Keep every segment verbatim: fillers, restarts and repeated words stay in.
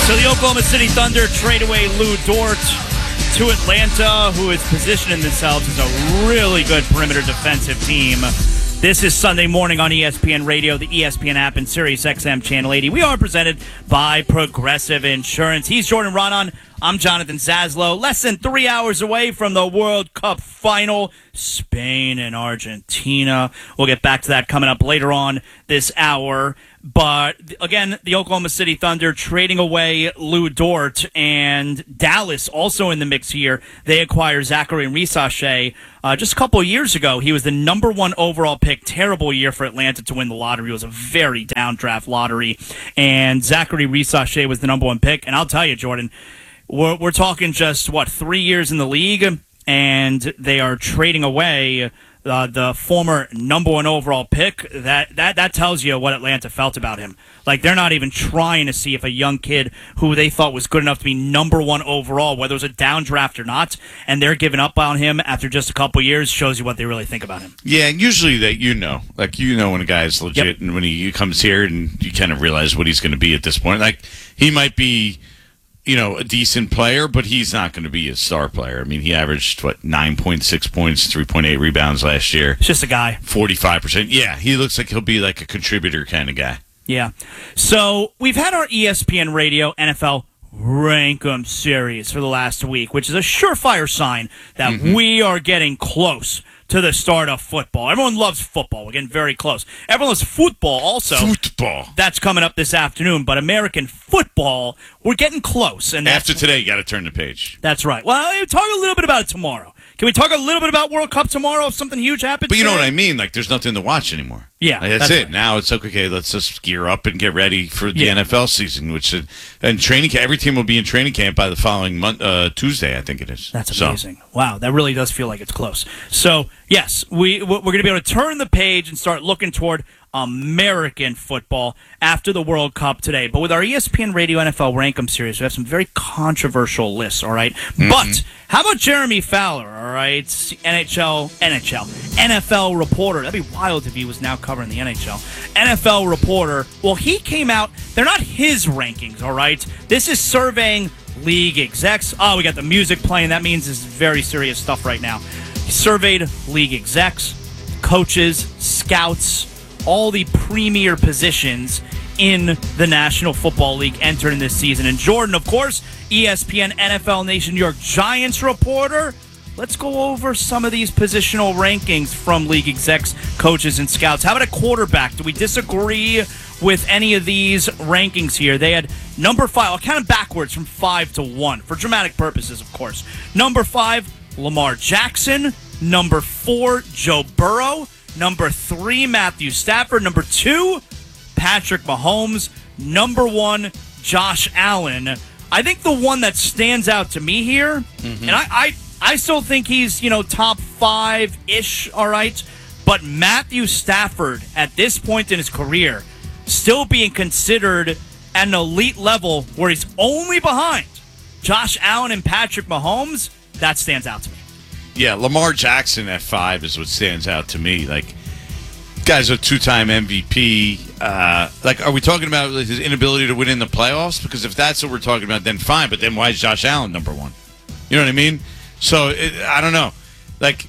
So the Oklahoma City Thunder trade away Lou Dort to Atlanta, who is positioning themselves as a really good perimeter defensive team. This is Sunday morning on E S P N Radio, the E S P N app, and Sirius X M Channel eighty. We are presented by Progressive Insurance. He's Jordan Ronan. I'm Jonathan Zaslow. Less than three hours away from the World Cup final, Spain and Argentina. We'll get back to that coming up later on this hour. But, again, the Oklahoma City Thunder trading away Lou Dort, and Dallas also in the mix here. They acquire Zachary Rissache. Uh, just a couple of years ago, he was the number one overall pick. Terrible year for Atlanta to win the lottery. It was a very down draft lottery. And Zachary Rissache was the number one pick. And I'll tell you, Jordan, we're, we're talking just, what, three years in the league, and they are trading away Uh, the former number one overall pick. That, that that tells you what Atlanta felt about him. Like, they're not even trying to see if a young kid who they thought was good enough to be number one overall, whether it was a down draft or not, and they're giving up on him after just a couple years, shows you what they really think about him. Yeah, and usually that you know. Like, you know when a guy is legit, yep. And when he comes here and you kind of realize what he's going to be at this point. Like, he might be, you know, a decent player, but he's not going to be a star player. I mean, he averaged, what, nine point six points, three point eight rebounds last year. It's just a guy. forty-five percent. Yeah, he looks like he'll be like a contributor kind of guy. Yeah. So we've had our E S P N Radio N F L Rankum series for the last week, which is a surefire sign that mm-hmm. we are getting close to the start of football. Everyone loves football. We're getting very close. Everyone loves football also. Football. That's coming up this afternoon. But American football, we're getting close. And after today, you got to turn the page. That's right. Well, we'll talk a little bit about it tomorrow. Can we talk a little bit about World Cup tomorrow if something huge happens? But you know today? what I mean? Like, there's nothing to watch anymore. Yeah. Like, that's, that's it. Right. Now it's like, okay, let's just gear up and get ready for the yeah. N F L season, which is, and training camp, every team will be in training camp by the following month, uh, Tuesday, I think it is. That's so. amazing. Wow, that really does feel like it's close. So, yes, we, we're going to be able to turn the page and start looking toward American football after the World Cup today. But with our E S P N Radio N F L Rankum series, we have some very controversial lists, all right? Mm-hmm. But how about Jeremy Fowler, all right? N H L, N H L, N F L reporter. That'd be wild if he was now covering the N H L. N F L reporter. Well, he came out. They're not his rankings, all right? This is surveying league execs. Oh, we got the music playing. That means this is very serious stuff right now. He surveyed league execs, coaches, scouts, all the premier positions in the National Football League entering this season. And Jordan, of course, E S P N N F L Nation New York Giants reporter. Let's go over some of these positional rankings from league execs, coaches, and scouts. How about a quarterback? Do we disagree with any of these rankings here? They had number five. I'll count them backwards from five to one for dramatic purposes, of course. Number five, Lamar Jackson. Number four, Joe Burrow. Number three, Matthew Stafford. Number two, Patrick Mahomes. Number one, Josh Allen. I think the one that stands out to me here, mm-hmm. and I, I, I still think he's, you know, top five-ish, all right, but Matthew Stafford, at this point in his career, still being considered at an elite level where he's only behind Josh Allen and Patrick Mahomes, that stands out to me. Yeah, Lamar Jackson at five is what stands out to me. Like, guy's a two-time M V P. Uh, like, are we talking about his inability to win in the playoffs? Because if that's what we're talking about, then fine. But then why is Josh Allen number one? You know what I mean? So, it, I don't know. Like,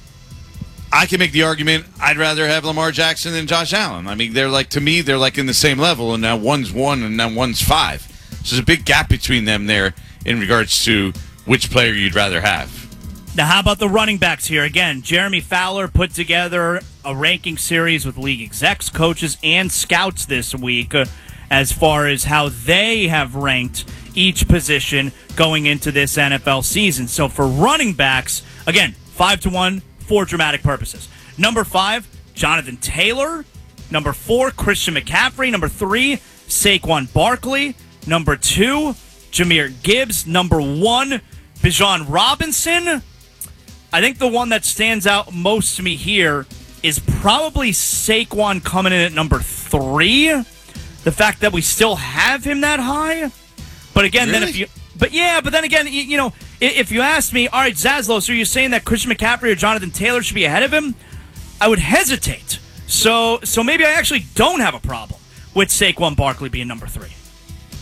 I can make the argument I'd rather have Lamar Jackson than Josh Allen. I mean, they're like, to me, they're like in the same level, and now one's one and now one's five. So there's a big gap between them there in regards to which player you'd rather have. Now, how about the running backs here? Again, Jeremy Fowler put together a ranking series with league execs, coaches, and scouts this week uh, as far as how they have ranked each position going into this N F L season. So for running backs, again, five to one for dramatic purposes. Number five, Jonathan Taylor. Number four, Christian McCaffrey. Number three, Saquon Barkley. Number two, Jahmyr Gibbs. Number one, Bijan Robinson. I think the one that stands out most to me here is probably Saquon coming in at number three. The fact that we still have him that high. But again, really? then if you, but yeah, but then again, you, you know, if you ask me, all right, Zaslow, so you're saying that Christian McCaffrey or Jonathan Taylor should be ahead of him? I would hesitate. So, so maybe I actually don't have a problem with Saquon Barkley being number three.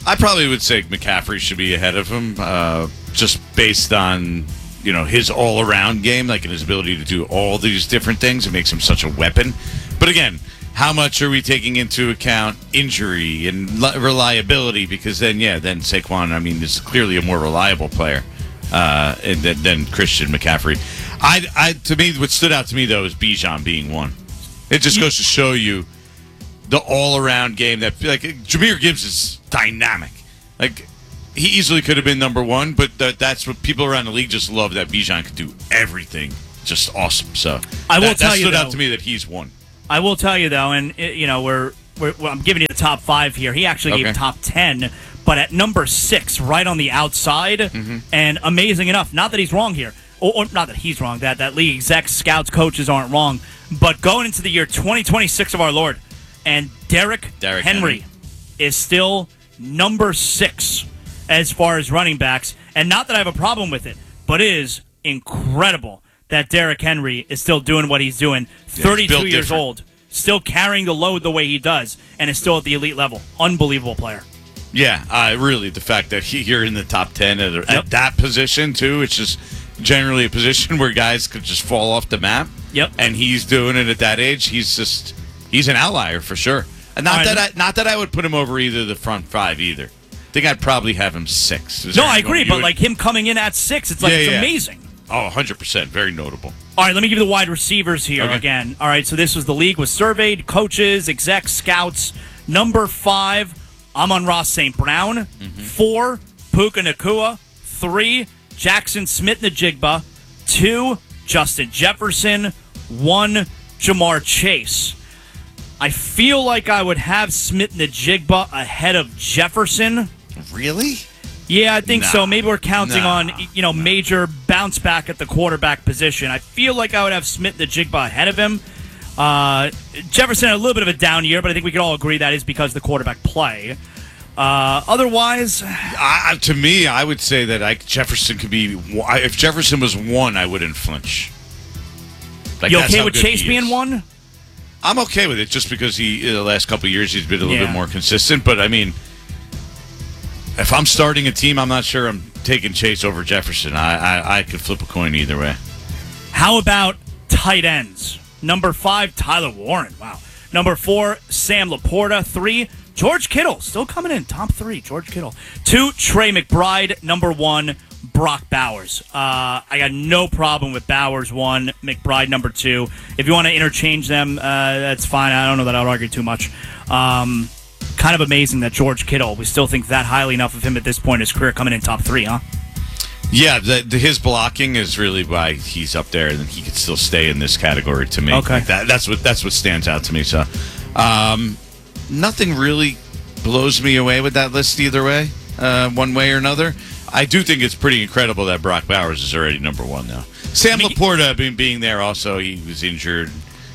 I probably would say McCaffrey should be ahead of him, uh, just based on, you know, his all-around game, like, and his ability to do all these different things. It makes him such a weapon. But again, how much are we taking into account injury and reliability? Because then, yeah, then Saquon, I mean, is clearly a more reliable player uh, than, than Christian McCaffrey. I, I, to me, what stood out to me, though, is Bijan being one. It just goes to show you the all-around game that, like, Jahmyr Gibbs is dynamic. Like, he easily could have been number one, but th- that's what people around the league just love, that Bijan could do everything. Just awesome. So I will that, tell that you, stood though, out to me that he's one. I will tell you, though, and, it, you know, we're, we're well, I'm giving you the top five here. He actually Okay. gave top ten, but at number six, right on the outside, Mm-hmm. and amazing enough, not that he's wrong here, or, or not that he's wrong, that, that league execs, scouts, coaches aren't wrong, but going into the year twenty twenty-six of our Lord, and Derrick, Derrick Henry, Henry is still number six as far as running backs. And not that I have a problem with it, but it is incredible that Derrick Henry is still doing what he's doing. he's thirty-two built years different. old, still carrying the load the way he does, and is still at the elite level. Unbelievable player. Yeah, uh, really, the fact that he, you're in the top ten at, at Yep. that position, too, it's just generally a position where guys could just fall off the map. Yep. And he's doing it at that age. He's just, he's an outlier for sure. And not All right. that I, not that I would put him over either the front five either. I think I'd probably have him six. Is No, there I anyone agree, you but would- like him coming in at six, it's like Yeah, it's yeah. amazing. Oh, one hundred percent. Very notable. All right, let me give you the wide receivers here Okay. again. All right, so this was the league was surveyed, coaches, execs, scouts. Number five, Amon-Ra Saint Brown. Mm-hmm. Four, Puka Nacua. Three, Jackson Smith-Njigba. Two, Justin Jefferson. One, Jamar Chase. I feel like I would have Smith-Njigba ahead of Jefferson. Really? Yeah, I think Nah. so. Maybe we're counting Nah. on, you know, major bounce back at the quarterback position. I feel like I would have Smith-Njigba ahead of him. Uh, Jefferson had a little bit of a down year, but I think we could all agree that is because of the quarterback play. Uh, otherwise, I, I- to me, I would say that I, Jefferson could be. I- If Jefferson was one, I wouldn't flinch. Like, you that's okay how with good Chase he being is. one? I'm okay with it just because he, in the last couple of years, he's been a little Yeah. bit more consistent. But, I mean, if I'm starting a team, I'm not sure I'm taking Chase over Jefferson. I, I, I could flip a coin either way. How about tight ends? Number five, Tyler Warren. Wow. Number four, Sam Laporta. Three, George Kittle. Still coming in, top three, George Kittle. Two, Trey McBride. Number one, Brock Bowers. Uh, I got no problem with Bowers one, McBride number two. If you want to interchange them, uh, that's fine. I don't know that I would argue too much. Um, kind of amazing that George Kittle, we still think that highly enough of him at this point in his career, coming in top three, huh? Yeah, the, the, his blocking is really why he's up there, and he could still stay in this category to me. Okay. Like that, that's what that's what stands out to me. So, um, nothing really blows me away with that list either way, uh, one way or another. I do think it's pretty incredible that Brock Bowers is already number one, though. Sam Let me- Laporta being, being there also, he was injured.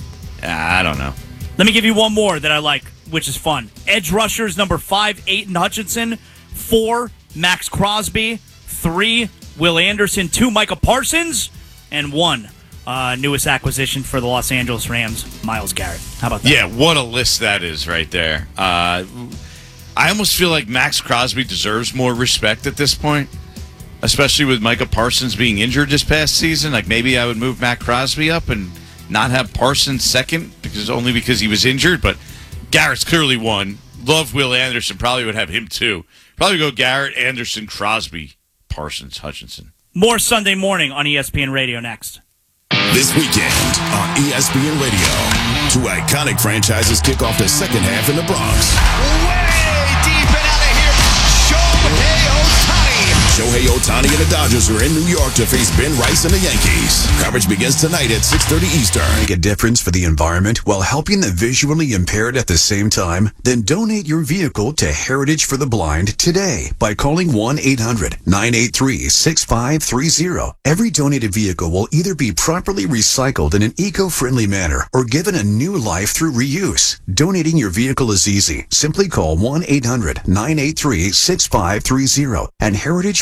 I don't know. Let me give you one more that I like, which is fun. Edge rushers, number five, Aiden Hutchinson. Four, Max Crosby. Three, Will Anderson. Two, Micah Parsons. And one, uh, newest acquisition for the Los Angeles Rams, Myles Garrett. How about that? Yeah, what a list that is right there. Uh, I almost feel like Max Crosby deserves more respect at this point, especially with Micah Parsons being injured this past season. Like, maybe I would move Matt Crosby up and not have Parsons second, because only because he was injured. But Garrett's clearly one. Love Will Anderson. Probably would have him too. Probably go Garrett, Anderson, Crosby, Parsons, Hutchinson. More Sunday morning on E S P N Radio next. This weekend on E S P N Radio, two iconic franchises kick off the second half in the Bronx. Way deep and out of here, Shohei Ohtani. Shohei Ohtani and the Dodgers are in New York to face Ben Rice and the Yankees. Coverage begins tonight at six thirty Eastern. Make a difference for the environment while helping the visually impaired at the same time? Then donate your vehicle to Heritage for the Blind today by calling one eight hundred nine eight three six five three zero. Every donated vehicle will either be properly recycled in an eco-friendly manner or given a new life through reuse. Donating your vehicle is easy. Simply call one eight hundred nine eight three six five three zero, and Heritage for the Blind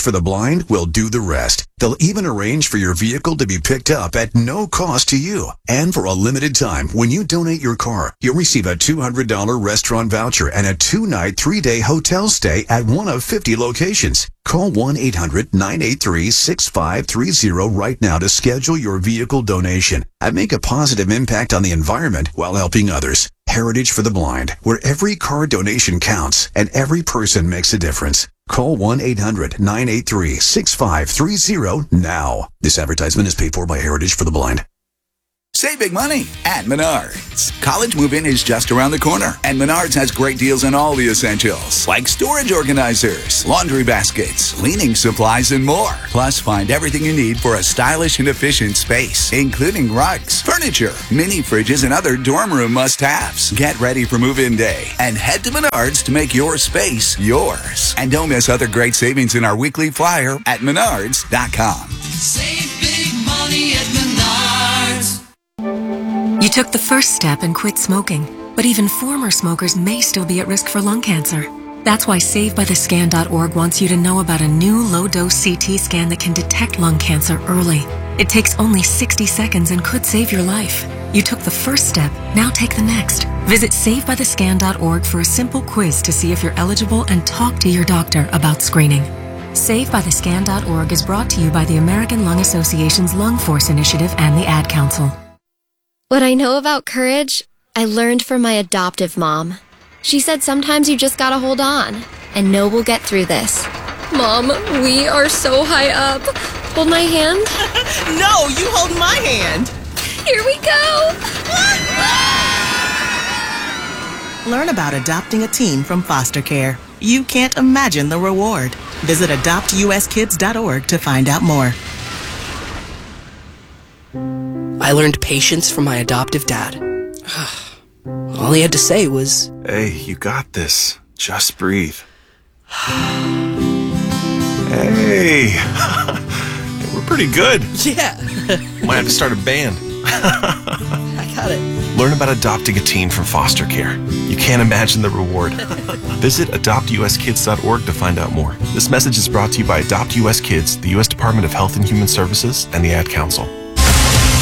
Blind will do the rest. They'll even arrange for your vehicle to be picked up at no cost to you. And for a limited time, when you donate your car, you'll receive a two hundred dollars restaurant voucher and a two-night, three-day hotel stay at one of fifty locations. Call one eight hundred nine eight three six five three zero right now to schedule your vehicle donation and make a positive impact on the environment while helping others. Heritage for the Blind, where every car donation counts and every person makes a difference. Call one eight hundred nine eight three six five three zero now. This advertisement is paid for by Heritage for the Blind. Save big money at Menards. College move-in is just around the corner, and Menards has great deals on all the essentials, like storage organizers, laundry baskets, cleaning supplies, and more. Plus, find everything you need for a stylish and efficient space, including rugs, furniture, mini fridges, and other dorm room must-haves. Get ready for move-in day and head to Menards to make your space yours. And don't miss other great savings in our weekly flyer at menards dot com. Save big money at Menards. You took the first step and quit smoking, but even former smokers may still be at risk for lung cancer. That's why save by the scan dot org wants you to know about a new low-dose C T scan that can detect lung cancer early. It takes only sixty seconds and could save your life. You took the first step, now take the next. Visit save by the scan dot org for a simple quiz to see if you're eligible and talk to your doctor about screening. save by the scan dot org is brought to you by the American Lung Association's Lung Force Initiative and the Ad Council. What I know about courage, I learned from my adoptive mom. She said sometimes you just gotta hold on and know we'll get through this. Mom, we are so high up. Hold my hand. No, you hold my hand. Here we go. Learn about adopting a teen from foster care. You can't imagine the reward. Visit adopt u s kids dot org to find out more. I learned patience from my adoptive dad. All he had to say was, "Hey, you got this. Just breathe." Hey, we're pretty good. Yeah. Might have to start a band. I got it. Learn about adopting a teen from foster care. You can't imagine the reward. Visit adopt u s kids dot org to find out more. This message is brought to you by Adopt U S Kids, the U S Department of Health and Human Services, and the Ad Council.